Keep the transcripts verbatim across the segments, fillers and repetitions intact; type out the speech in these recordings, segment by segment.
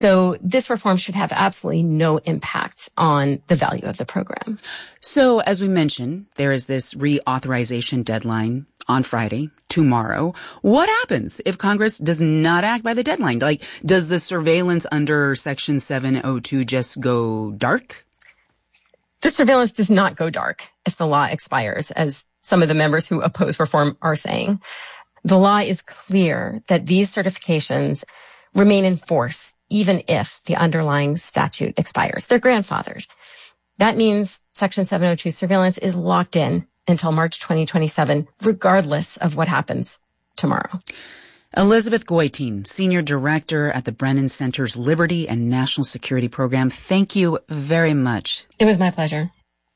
So this reform should have absolutely no impact on the value of the program. So as we mentioned, there is this reauthorization deadline on Friday, tomorrow. What happens if Congress does not act by the deadline? Like, does the surveillance under Section seven oh two just go dark? The surveillance does not go dark if the law expires, as some of the members who oppose reform are saying. The law is clear that these certifications remain in force even if the underlying statute expires. They're grandfathered. That means Section seven oh two surveillance is locked in until March twenty twenty-seven, regardless of what happens tomorrow. Elizabeth Goitein, Senior Director at the Brennan Center's Liberty and National Security Program, thank you very much. It was my pleasure.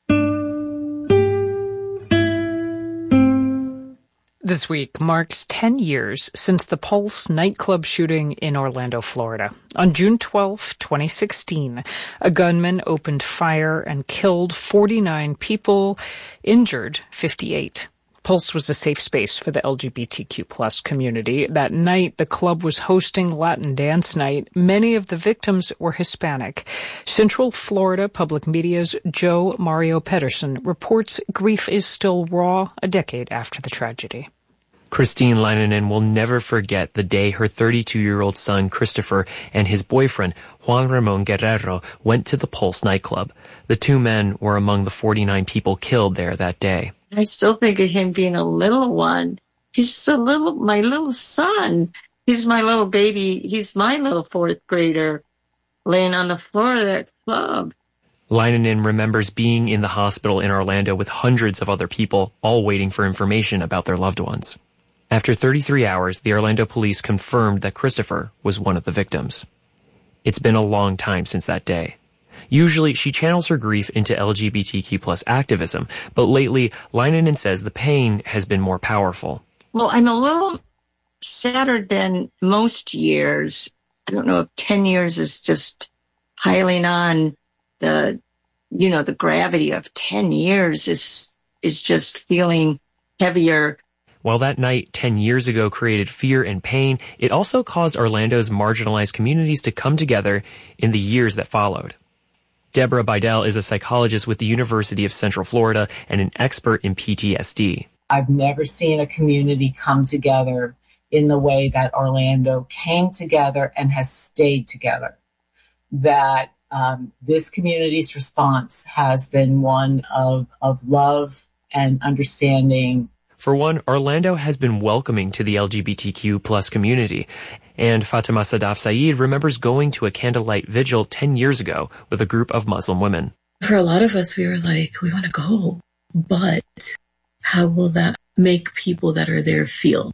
This week marks ten years since the Pulse nightclub shooting in Orlando, Florida. On June twelfth, twenty sixteen, a gunman opened fire and killed forty-nine people, injured fifty-eight. Pulse was a safe space for the L G B T Q plus community. That night, the club was hosting Latin Dance Night. Many of the victims were Hispanic. Central Florida Public Media's Joe Mario Pedersen reports grief is still raw a decade after the tragedy. Christine Leinonen will never forget the day her thirty-two-year-old son, Christopher, and his boyfriend, Juan Ramon Guerrero, went to the Pulse nightclub. The two men were among the forty-nine people killed there that day. I still think of him being a little one. He's just a little, my little son. He's my little baby. He's my little fourth grader laying on the floor of that club. Leinonen remembers being in the hospital in Orlando with hundreds of other people, all waiting for information about their loved ones. After thirty-three hours, the Orlando police confirmed that Christopher was one of the victims. It's been a long time since that day. Usually, she channels her grief into L G B T Q plus activism, but lately, Leinonen says the pain has been more powerful. Well, I'm a little sadder than most years. I don't know if ten years is just piling on the, you know, the gravity of ten years is, is just feeling heavier. While that night ten years ago created fear and pain, it also caused Orlando's marginalized communities to come together in the years that followed. Deborah Bidell is a psychologist with the University of Central Florida and an expert in P T S D. I've never seen a community come together in the way that Orlando came together and has stayed together. That um, this community's response has been one of, of love and understanding. For one, Orlando has been welcoming to the L G B T Q plus community. And Fatima Sadaf Saeed remembers going to a candlelight vigil ten years ago with a group of Muslim women. For a lot of us, we were like, we want to go, but how will that make people that are there feel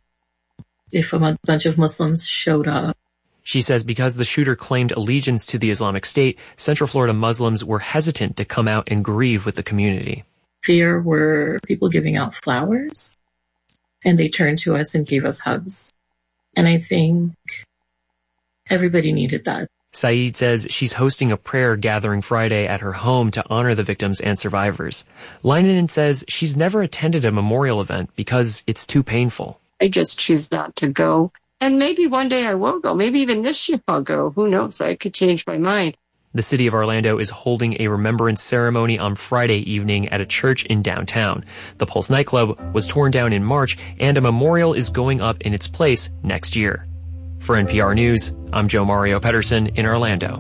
if a bunch of Muslims showed up? She says because the shooter claimed allegiance to the Islamic State, Central Florida Muslims were hesitant to come out and grieve with the community. There were people giving out flowers, and they turned to us and gave us hugs. And I think everybody needed that. Saeed says she's hosting a prayer gathering Friday at her home to honor the victims and survivors. Leinonen says she's never attended a memorial event because it's too painful. I just choose not to go. And maybe one day I will go. Maybe even this year I'll go. Who knows? I could change my mind. The city of Orlando is holding a remembrance ceremony on Friday evening at a church in downtown. The Pulse nightclub was torn down in March, and a memorial is going up in its place next year. For N P R News, I'm Joe Mario Pedersen in Orlando.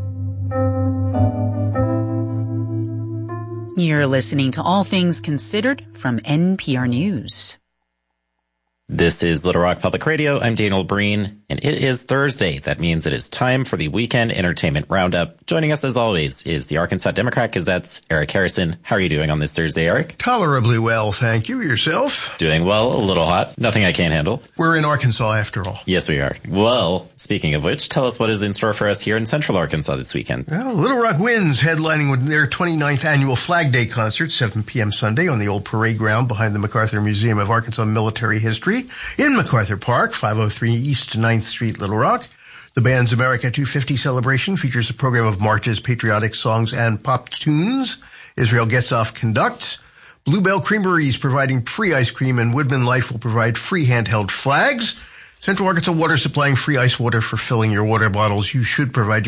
You're listening to All Things Considered from N P R News. This is Little Rock Public Radio. I'm Daniel Breen, and it is Thursday. That means it is time for the Weekend Entertainment Roundup. Joining us, as always, is the Arkansas Democrat Gazette's Eric Harrison. How are you doing on this Thursday, Eric? Tolerably well, thank you. Yourself? Doing well, a little hot. Nothing I can't handle. We're in Arkansas, after all. Yes, we are. Well, speaking of which, tell us what is in store for us here in Central Arkansas this weekend. Well, Little Rock Winds headlining with their twenty-ninth annual Flag Day concert, seven p.m. Sunday on the old parade ground behind the MacArthur Museum of Arkansas Military History in MacArthur Park, five oh three East ninth Street, Little Rock. The band's America two fifty celebration features a program of marches, patriotic songs, and pop tunes. Israel Getzoff conducts. Bluebell Creameries providing free ice cream, and Woodman Life will provide free handheld flags. Central Arkansas Water supplying free ice water for filling your water bottles. You should provide